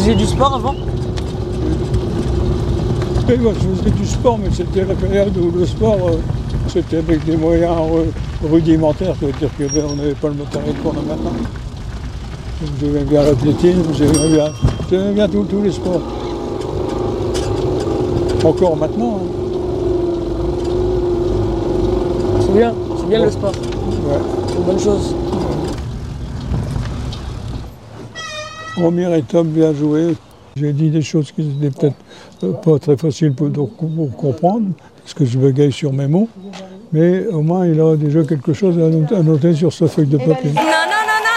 faisiez du sport avant? Et moi, je faisais du sport, mais c'était la période où le sport, c'était avec des moyens rudimentaires, c'est-à-dire qu'on n'avait pas le matériel qu'on a maintenant. Donc, j'aimais bien l'athlétisme, j'aimais bien tous les sports. Encore maintenant. Hein. C'est bien Bon. Le sport. Ouais. C'est une bonne chose. Romir et Tom bien joué. J'ai dit des choses qui n'étaient peut-être pas très faciles pour comprendre, parce que je bégaye sur mes mots, mais au moins il a déjà quelque chose à noter sur sa feuille de papier.